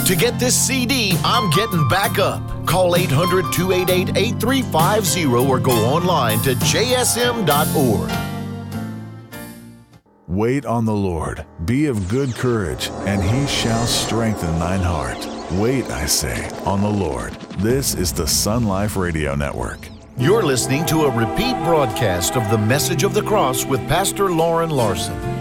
To get this CD, I'm Getting Back Up. Call 800-288-8350 or go online to jsm.org. Wait on the Lord. Be of good courage, and he shall strengthen thine heart. Wait, I say, on the Lord. This is the Sun Life Radio Network. You're listening to a repeat broadcast of the Message of the Cross with Pastor Lauren Larson.